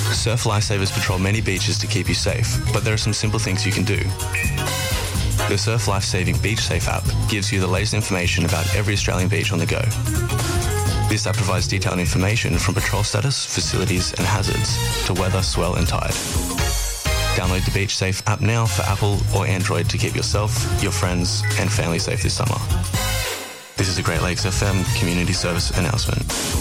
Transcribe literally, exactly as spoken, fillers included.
Surf Lifesavers patrol many beaches to keep you safe, but there are some simple things you can do. The Surf Lifesaving Beach Safe app gives you the latest information about every Australian beach on the go. This app provides detailed information from patrol status, facilities and hazards to weather, swell and tide. Download the Beach Safe app now for Apple or Android to keep yourself, your friends and family safe this summer. This is a Great Lakes F M community service announcement.